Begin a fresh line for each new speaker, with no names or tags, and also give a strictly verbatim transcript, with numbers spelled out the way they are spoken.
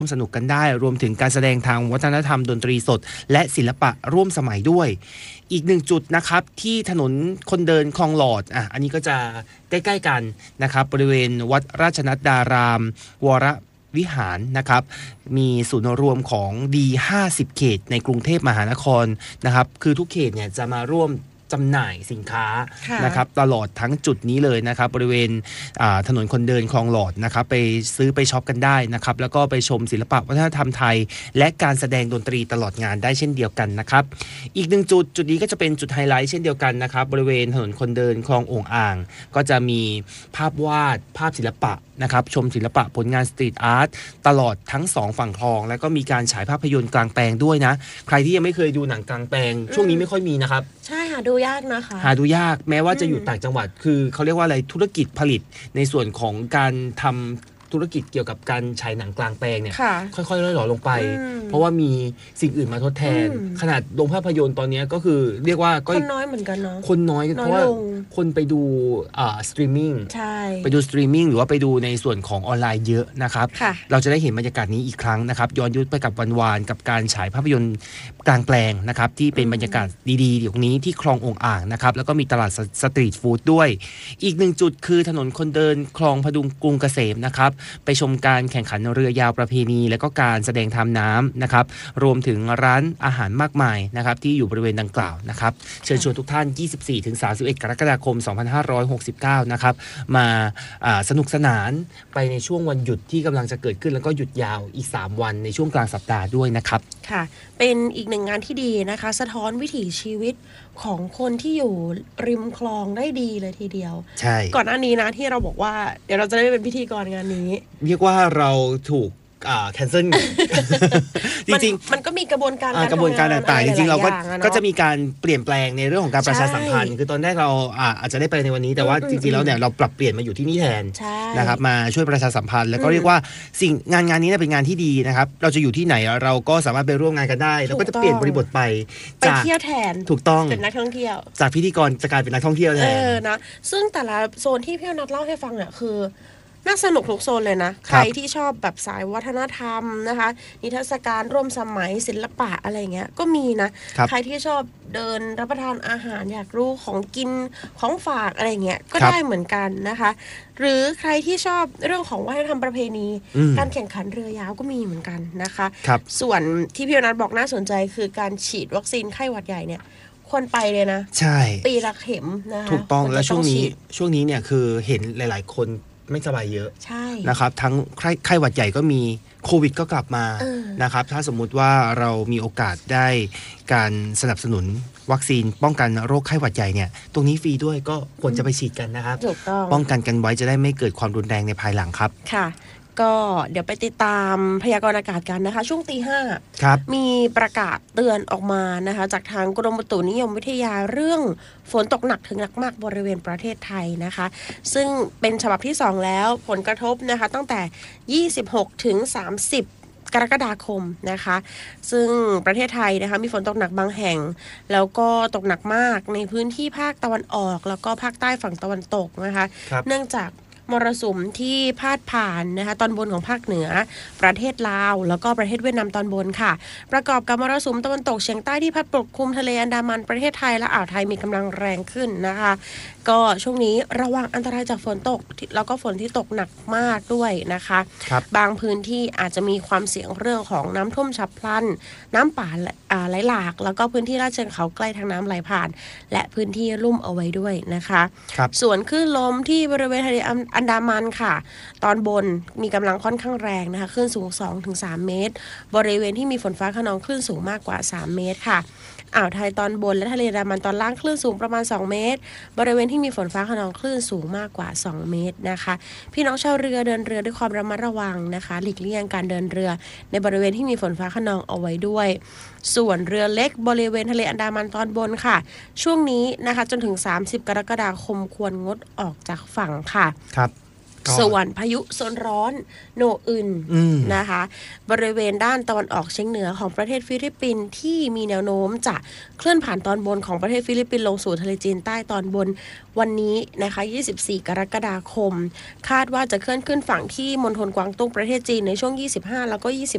สนุกกันได้รวมถึงการแสดงทางวัฒนธรรมดนตรีสดและศิลปะร่วมสมัยด้วยอีกหนึ่งจุดนะครับที่ถนนคนเดินคลองหลอดอ่ะอันนี้ก็จะใกล้ๆกันนะครับบริเวณวัดราชนัดดารามวรวิหารนะครับมีศูนย์รวมของดีห้าสิบเขตในกรุงเทพมหานครนะครับคือทุกเขตเนี่ยจะมาร่วมจำหน่ายสินค้านะครับตลอดทั้งจุดนี้เลยนะครับบริเวณถนนคนเดินคลองหลอดนะครับไปซื้อไปช็อปกันได้นะครับแล้วก็ไปชมศิลปะวัฒนธรรมไทยและการแสดงดนตรีตลอดงานได้เช่นเดียวกันนะครับอีกหนึ่งจุดจุดนี้ก็จะเป็นจุดไฮไลท์เช่นเดียวกันนะครับบริเวณถนนคนเดินคลองโอ่งอ่างก็จะมีภาพวาดภาพศิลปะนะครับชมศิลปะผลงานสตรีทอาร์ตตลอดทั้งสองฝั่งคลองแล้วก็มีการฉายภาพยนตร์กลางแปลงด้วยนะใครที่ยังไม่เคยดูหนังกลางแปลงช่วงนี้ไม่ค่อยมีนะครับ
ใช่หาดูยากนะคะ
หาดูยากแม้ว่าจะอยู่ต่างจังหวัดคือเขาเรียกว่าอะไรธุรกิจผลิตในส่วนของการทำธุรกิจเกี่ยวกับการฉายหนังกลางแปลงเนี่ยค่อยๆร่อยหล่อลงไปเพราะว่ามีสิ่งอื่นมาทดแทนขนาดโรงภาพยนตร์ตอนนี้ก็คือเรียกว่า
คนน้อยเหมือนกันเนาะ
คนน้อยเพราะว่าคนไปดูอ่าสตรีมมิ่งไปดูสตรีมมิ่งหรือว่าไปดูในส่วนของออนไลน์เยอะนะครับเราจะได้เห็นบรรยากาศนี้อีกครั้งนะครับย้อนยุคไปกับวันวานกับการฉายภาพยนตร์กลางแปลงนะครับที่เป็นบรรยากาศดีๆอย่างนี้ที่คลององอ่างนะครับแล้วก็มีตลาดสตรีทฟู้ดด้วยอีกหนึ่งจุดคือถนนคนเดินคลองพดุงกรุงเกษมนะครับไปชมการแข่งขันเรือยาวประเพณีและก็การแสดงทำน้ำนะครับรวมถึงร้านอาหารมากมายนะครับที่อยู่บริเวณดังกล่าวนะครับเชิญชวนทุกท่าน ยี่สิบสี่ถึงสามสิบเอ็ด กรกฎาคม สองพันห้าร้อยหกสิบเก้านะครับมาสนุกสนานไปในช่วงวันหยุดที่กำลังจะเกิดขึ้นแล้วก็หยุดยาวอีกสามวันในช่วงกลางสัปดาห์ด้วยนะครับ
ค่ะเป็นอีกหนึ่งงานที่ดีนะคะสะท้อนวิถีชีวิตของคนที่อยู่ริมคลองได้ดีเลยทีเดียว
ใช่
ก่อนหน้านี้นะที่เราบอกว่าเดี๋ยวเราจะได้เป็นพิธีกรงานนี้
เรียกว่าเราถูกอ่า cancel จริง
ๆมันก็มีกระบวนการ
กระบวนการต่างๆจริงๆเราก็ก็จะมีการเปลี่ยนแปลงในเรื่องของการประชาสัมพันธ์คือตอนแรกเราอาจจะได้ไปในวันนี้แต่ว่าจริงๆแล้วเนี่ยเราปรับเปลี่ยนมาอยู่ที่นี่แทนนะครับมาช่วยประชาสัมพันธ์แล้วก็เรียกว่าสิ่งงานงานนี้เป็นงานที่ดีนะครับเราจะอยู่ที่ไหนเราก็สามารถไปร่วมงานกันได้เราก็จะเปลี่ยนบริบทไป
ไปเที่ยวแทน
ถูกต้อง
เป็นนักท่องเที่ยว
จากพิธีกรจะกลายเป็นนักท่องเที่ยวแทน
เออนะซึ่งแต่ละโซนที่พี่นัทเล่าให้ฟังเนี่ยคือน่าสนุกทุกโซนเลยนะใครที่ชอบแบบสายวัฒนธรรมนะคะนิทรรศการร่วมสมัยศิลปะอะไรเงี้ยก็มีนะใครที่ชอบเดินรับประทานอาหารอยากรู้ของกินของฝากอะไรเงี้ยก็ได้เหมือนกันนะคะหรือใครที่ชอบเรื่องของวัฒนธรรมประเพณีการแข่งขันเรือยาวก็มีเหมือนกันนะคะส่วนที่พี่นัทบอกน่าสนใจคือการฉีดวัคซีนไข้หวัดใหญ่เนี่ยควรไปเลยนะ
ใช่
ปีละเข็มนะคะ
ถูกต้องและช่วงนี้ช่วงนี้เนี่ยคือเห็นหลายๆคนไม่สบายเยอะนะครับทั้งไข้ไข้หวัดใหญ่ก็มีโควิดก็กลับมานะครับถ้าสมมุติว่าเรามีโอกาสได้การสนับสนุนวัคซีนป้องกันโรคไข้หวัดใหญ่เนี่ยตรงนี้ฟรีด้วยก็ควรจะไปฉีดกันนะครับป้องกันกันไว้จะได้ไม่เกิดความรุนแรงในภายหลังครับ
ค่ะก็เดี๋ยวไปติดตามพยากรณ์อากาศกันนะคะช่วงตีห้ามีประกาศเตือนออกมานะคะจากทางกรมอุตุนิยมวิทยาเรื่องฝนตกหนักถึงหนักมากบริเวณประเทศไทยนะคะซึ่งเป็นฉบับที่สองแล้วผลกระทบนะคะตั้งแต่ยี่สิบหกถึงสามสิบกรกฎาคมนะคะซึ่งประเทศไทยนะคะมีฝนตกหนักบางแห่งแล้วก็ตกหนักมากในพื้นที่ภาคตะวันออกแล้วก็ภาคใต้ฝั่งตะวันตกนะคะเนื่องจากมรสุมที่พาดผ่านนะคะตอนบนของภาคเหนือประเทศลาวแล้วก็ประเทศเวียดนามตอนบนค่ะประกอบกับมรสุมตะวันตกเฉียงใต้ที่พัดปกคลุมทะเลอันดามันประเทศไทยและอ่าวไทยมีกำลังแรงขึ้นนะคะก็ช่วงนี้ระวังอันตรายจากฝนตกแล้วก็ฝนที่ตกหนักมากด้วยนะคะบางพื้นที่อาจจะมีความเสี่ยงเรื่องของน้ำท่วมฉับพลันน้ำป่าไหลหลากแล้วก็พื้นที่ลาดเชิงเขาใกล้ทางน้ำไหลผ่านและพื้นที่ลุ่มเอาไว้ด้วยนะคะส่วนคลื่นลมที่บริเวณทะเลอันดามันค่ะตอนบนมีกำลังค่อนข้างแรงนะคะคลื่นสูง สองถึงสาม เมตรบริเวณที่มีฝนฟ้าคะนองคลื่นสูงมากกว่าสามเมตรค่ะอ่าวไทยตอนบนและทะเลอันดามันตอนล่างคลื่นสูงประมาณสองเมตรบริเวณที่มีฝนฟ้าคะนองคลื่นสูงมากกว่าสองเมตรนะคะพี่น้องชาวเรือเดินเรือด้วยความระมัดระวังนะคะหลีกเลี่ยงการเดินเรือในบริเวณที่มีฝนฟ้าคะนองเอาไว้ด้วยส่วนเรือเล็กบริเวณทะเลอันดามันตอนบนค่ะช่วงนี้นะคะจนถึงสามสิบกรกฎาคมควรงดออกจากฝั่งค่ะ
ครับ
ส่วนพายุโซนร้อนโนอึนนะคะบริเวณด้านตะวันออกเฉียงเหนือของประเทศฟิลิปปินส์ที่มีแนวโน้มจะเคลื่อนผ่านตอนบนของประเทศฟิลิปปินส์ลงสู่ทะเลจีนใต้ตอนบนวันนี้นะคะยี่สิบสี่กรกฎาคมคาดว่าจะเคลื่อนขึ้นฝั่งที่มณฑลกวางตุ้งประเทศจีนในช่วงยี่สิบห้าแล้วก็ยี่สิบ